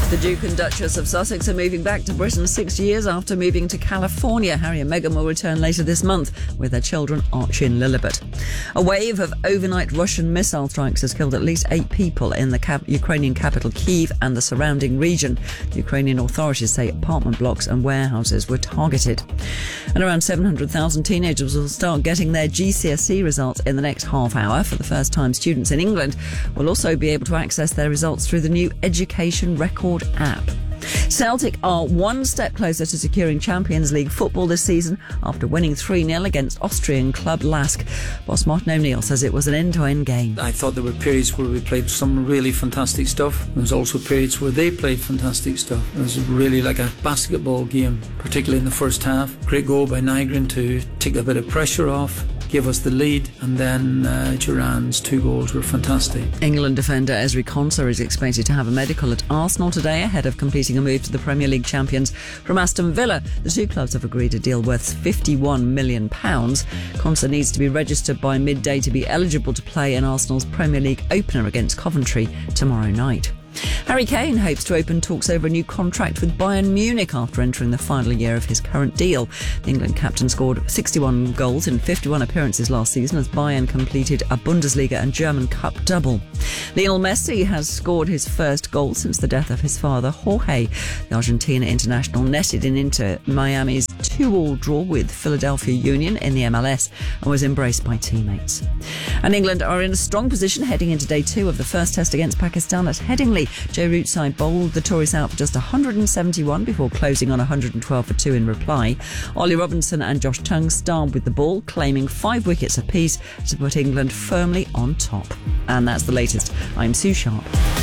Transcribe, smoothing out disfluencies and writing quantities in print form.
The Duke and Duchess of Sussex are moving back to Britain 6 years after moving to California. Harry and Meghan will return later this month with their children Archie and Lilibet. A wave of overnight Russian missile strikes has killed at least 8 people in the Ukrainian capital Kyiv and the surrounding region. The Ukrainian authorities say apartment blocks and warehouses were targeted. And around 700,000 teenagers will start getting their GCSE results in the next half hour. For the first time, students in England will also be able to access their results through the new Education Record app. Celtic are one step closer to securing Champions League football this season after winning 3-0 against Austrian club Lask. Boss Martin O'Neill says it was an end-to-end game. I thought there were periods where we played some really fantastic stuff. There was also periods where they played fantastic stuff. It was really like a basketball game, particularly in the first half. Great goal by Nygren to take a bit of pressure off, give us the lead, and then Duran's 2 goals were fantastic. England defender Ezri Konsa is expected to have a medical at Arsenal today ahead of completing a move to the Premier League champions from Aston Villa. The 2 clubs have agreed a deal worth £51 million. Konsa needs to be registered by midday to be eligible to play in Arsenal's Premier League opener against Coventry tomorrow night. Harry Kane hopes to open talks over a new contract with Bayern Munich after entering the final year of his current deal. The England captain scored 61 goals in 51 appearances last season as Bayern completed a Bundesliga and German Cup double. Lionel Messi has scored his first goal since the death of his father, Jorge. The Argentina international netted in Inter Miami's 2-2 draw with Philadelphia Union in the MLS and was embraced by teammates. And England are in a strong position heading into day 2 of the first test against Pakistan at Headingley. Joe Root's side bowled the Tories out for just 171 before closing on 112 for 2 in reply. Ollie Robinson and Josh Tongue starred with the ball, claiming 5 wickets apiece to put England firmly on top. And that's the latest. I'm Sue Sharp.